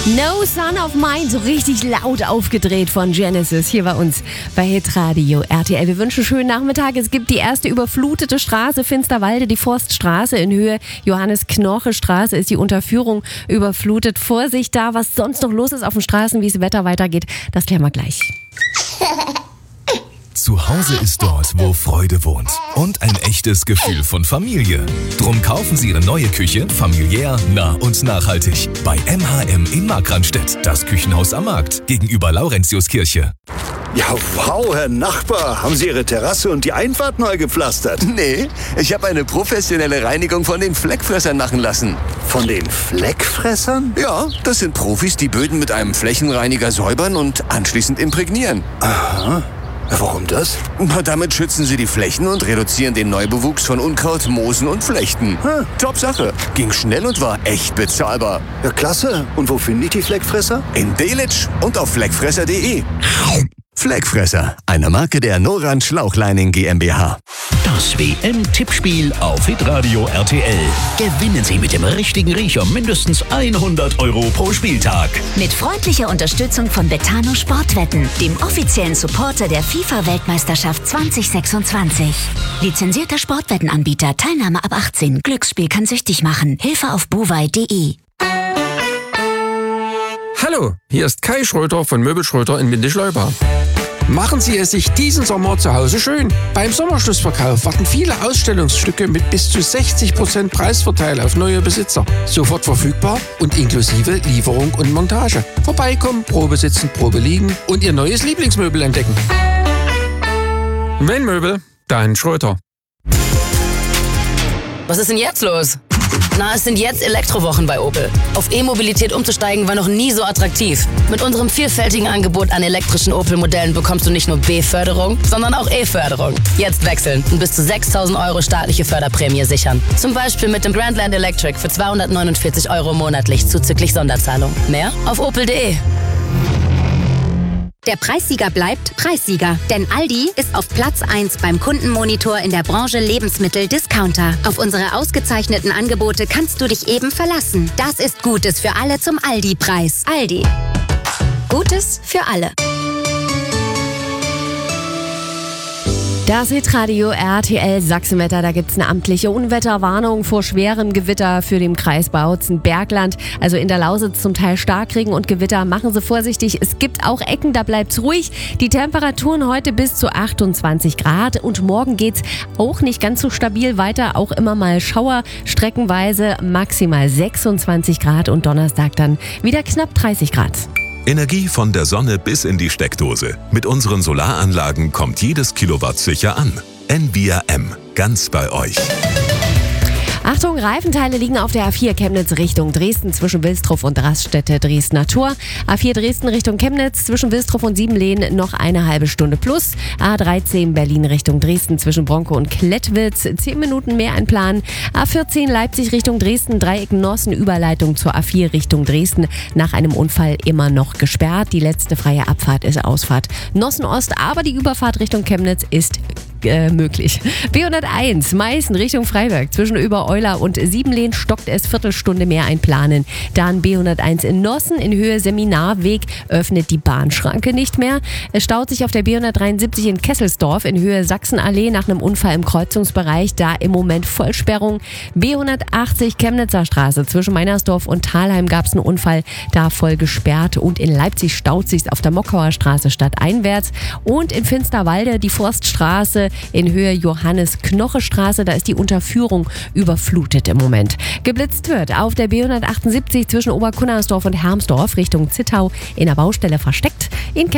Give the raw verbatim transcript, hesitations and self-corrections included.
No Son of Mine, so richtig laut aufgedreht von Genesis hier bei uns bei Hitradio R T L. Wir wünschen einen schönen Nachmittag. Es gibt die erste überflutete Straße, Finsterwalde, die Forststraße in Höhe Johannes-Knoche-Straße ist die Unterführung überflutet. Vorsicht da, was sonst noch los ist auf den Straßen, wie es Wetter weitergeht, das klären wir gleich. Zu Hause ist dort, wo Freude wohnt und ein echtes Gefühl von Familie. Drum kaufen Sie Ihre neue Küche familiär, nah und nachhaltig. Bei M H M in Markranstädt, das Küchenhaus am Markt, gegenüber Laurentiuskirche. Ja, wow, Herr Nachbar, haben Sie Ihre Terrasse und die Einfahrt neu gepflastert? Nee, ich habe eine professionelle Reinigung von den Fleckfressern machen lassen. Von den Fleckfressern? Ja, das sind Profis, die Böden mit einem Flächenreiniger säubern und anschließend imprägnieren. Aha. Warum das? Na, damit schützen sie die Flächen und reduzieren den Neubewuchs von Unkraut, Moosen und Flechten. Hm, top Sache. Ging schnell und war echt bezahlbar. Ja, klasse. Und wo finde ich die Fleckfresser? In Delitzsch und auf fleckfresser punkt de. Fleckfresser, eine Marke der Noran Schlauchleining GmbH. Das W M-Tippspiel auf Hitradio R T L. Gewinnen Sie mit dem richtigen Riecher mindestens hundert Euro pro Spieltag. Mit freundlicher Unterstützung von Betano Sportwetten, dem offiziellen Supporter der FIFA-Weltmeisterschaft zwanzig sechsundzwanzig. Lizenzierter Sportwettenanbieter, Teilnahme ab achtzehn. Glücksspiel kann süchtig machen. Hilfe auf buwei punkt de. Hallo, hier ist Kai Schröter von Möbel Schröter in Windischleuba. Machen Sie es sich diesen Sommer zu Hause schön. Beim Sommerschlussverkauf warten viele Ausstellungsstücke mit bis zu sechzig Prozent Preisvorteil auf neue Besitzer. Sofort verfügbar und inklusive Lieferung und Montage. Vorbeikommen, Probe sitzen, Probe liegen und Ihr neues Lieblingsmöbel entdecken. Wenn Möbel, dann Schröter. Was ist denn jetzt los? Na, es sind jetzt Elektrowochen bei Opel. Auf E-Mobilität umzusteigen war noch nie so attraktiv. Mit unserem vielfältigen Angebot an elektrischen Opel-Modellen bekommst du nicht nur B-Förderung, sondern auch E-Förderung. Jetzt wechseln und bis zu sechstausend Euro staatliche Förderprämie sichern. Zum Beispiel mit dem Grandland Electric für zweihundertneunundvierzig Euro monatlich zuzüglich Sonderzahlung. Mehr auf opel punkt de. Der Preissieger bleibt Preissieger, denn Aldi ist auf Platz eins beim Kundenmonitor in der Branche Lebensmittel-Discounter. Auf unsere ausgezeichneten Angebote kannst du dich eben verlassen. Das ist Gutes für alle zum Aldi-Preis. Aldi. Gutes für alle. Das Hitradio R T L Sachsenwetter, da gibt's eine amtliche Unwetterwarnung vor schwerem Gewitter für den Kreis Bautzen-Bergland. Also in der Lausitz zum Teil Starkregen und Gewitter. Machen Sie vorsichtig, es gibt auch Ecken, da bleibt's ruhig. Die Temperaturen heute bis zu achtundzwanzig Grad und morgen geht's auch nicht ganz so stabil weiter. Auch immer mal Schauer, streckenweise maximal sechsundzwanzig Grad und Donnerstag dann wieder knapp dreißig Grad. Energie von der Sonne bis in die Steckdose. Mit unseren Solaranlagen kommt jedes Kilowatt sicher an. N V R M, ganz bei euch. Achtung, Reifenteile liegen auf der A vier Chemnitz Richtung Dresden zwischen Wilstrow und Raststätte Dresdner Tor. A vier Dresden Richtung Chemnitz zwischen Wilstrow und Siebenlehn noch eine halbe Stunde plus. A dreizehn Berlin Richtung Dresden zwischen Bronkow und Klettwitz zehn Minuten mehr einplanen. A vierzehn Leipzig Richtung Dresden, Dreieck Nossen, Überleitung zur A vier Richtung Dresden. Nach einem Unfall immer noch gesperrt. Die letzte freie Abfahrt ist Ausfahrt Nossen Ost, aber die Überfahrt Richtung Chemnitz ist Äh, möglich. B hunderteins, Meißen Richtung Freiberg. Zwischen Obereuler und Siebenlehn stockt es Viertelstunde mehr einplanen. Dann B hunderteins in Nossen in Höhe Seminarweg öffnet die Bahnschranke nicht mehr. Es staut sich auf der B hundertdreiundsiebzig in Kesselsdorf in Höhe Sachsenallee nach einem Unfall im Kreuzungsbereich. Da im Moment Vollsperrung. B hundertachtzig Chemnitzer Straße zwischen Meinersdorf und Thalheim gab es einen Unfall. Da voll gesperrt. Und in Leipzig staut sich auf der Mockauer Straße stadteinwärts. Und in Finsterwalde die Forststraße in Höhe Johannes-Knoche-Straße, da ist die Unterführung überflutet im Moment. Geblitzt wird auf der B hundertachtundsiebzig zwischen Oberkunnersdorf und Hermsdorf Richtung Zittau in der Baustelle versteckt. In